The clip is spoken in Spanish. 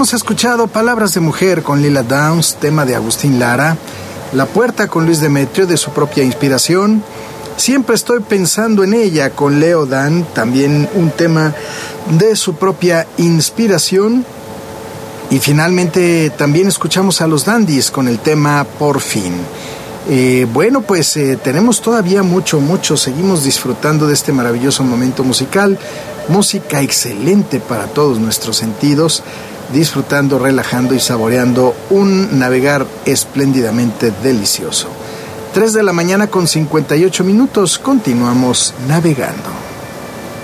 Hemos escuchado Palabras de Mujer con Lila Downs, tema de Agustín Lara, La Puerta con Luis Demetrio, de su propia inspiración, Siempre estoy pensando en ella con Leo Dan, también un tema de su propia inspiración. Y finalmente también escuchamos a los Dandies con el tema Por fin. Bueno, pues tenemos todavía mucho, seguimos disfrutando de este maravilloso momento musical, música excelente para todos nuestros sentidos, disfrutando, relajando y saboreando un navegar espléndidamente delicioso. 3 de la mañana con 58 minutos, continuamos navegando.